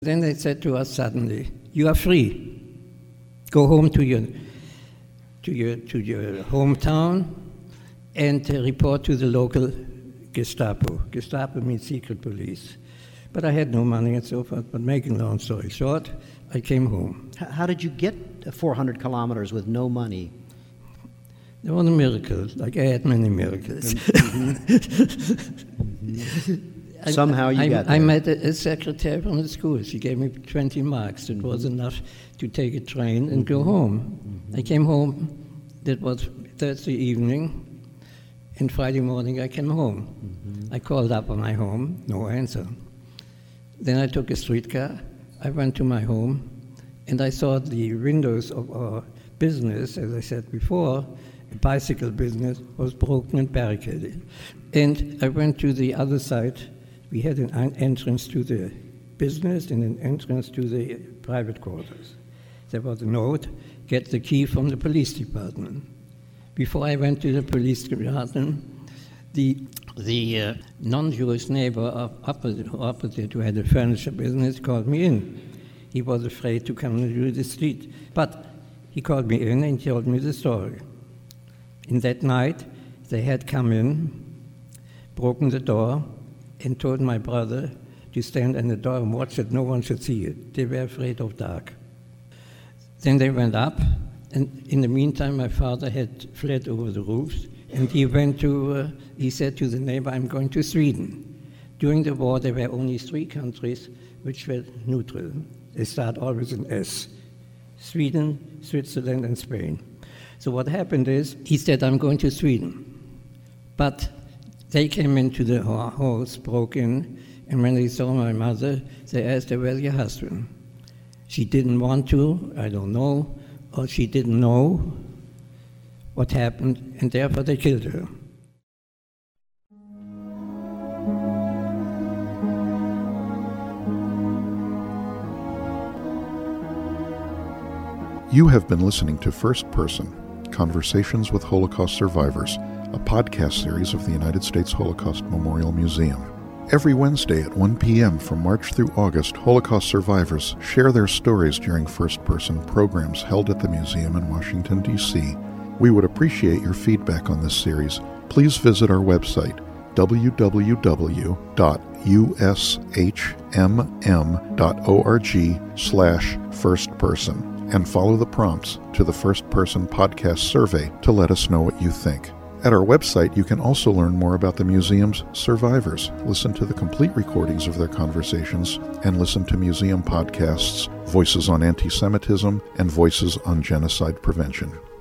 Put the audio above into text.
Then they said to us suddenly, "You are free. Go home to your hometown and report to the local Gestapo." Gestapo means secret police. But I had no money and so forth. But making a long story short, I came home. How did you get 400 kilometers with no money? There was a miracle, like I had many miracles. Somehow you got there. I met a secretary from the school. She gave me 20 marks. It was enough to take a train and go home. I came home. That was Thursday evening. And Friday morning I came home. I called up on my home, no answer. Then I took a streetcar. I went to my home, and I saw the windows of our business, as I said before, a bicycle business, was broken and barricaded. And I went to the other side. We had an entrance to the business and an entrance to the private quarters. There was a note, "Get the key from the police department." Before I went to the police department, the non-Jewish neighbor opposite, who had a furniture business, called me in. He was afraid to come into the street. But he called me in and told me the story. And that night, they had come in, broken the door, and told my brother to stand in the door and watch it. No one should see it. They were afraid of dark. Then they went up, and in the meantime, my father had fled over the roofs, and he said to the neighbor, "I'm going to Sweden." During the war, there were only 3 countries which were neutral. They start always in S: Sweden, Switzerland, and Spain. So what happened is, he said, "I'm going to Sweden." But they came into the house, broke in, and when they saw my mother, they asked her, "Where's your husband?" She didn't want to, I don't know, or she didn't know what happened, and therefore they killed her. You have been listening to First Person, Conversations with Holocaust Survivors, a podcast series of the United States Holocaust Memorial Museum. Every Wednesday at 1 p.m. from March through August, Holocaust survivors share their stories during first-person programs held at the museum in Washington, D.C. We would appreciate your feedback on this series. Please visit our website, www.ushmm.org/firstperson, and follow the prompts to the First Person Podcast Survey to let us know what you think. At our website, you can also learn more about the museum's survivors, listen to the complete recordings of their conversations, and listen to museum podcasts, Voices on Anti-Semitism and Voices on Genocide Prevention.